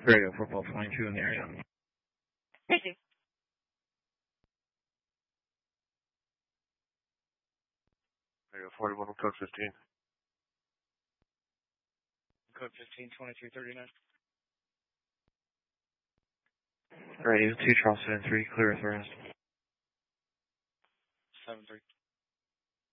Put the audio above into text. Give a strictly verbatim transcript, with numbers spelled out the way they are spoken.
Radio football twenty-two in the area. Thank you. Radio forty-one, code fifteen. Code fifteen, twenty-three thirty-nine. Radio two, Charleston three, clear with the rest. seven three.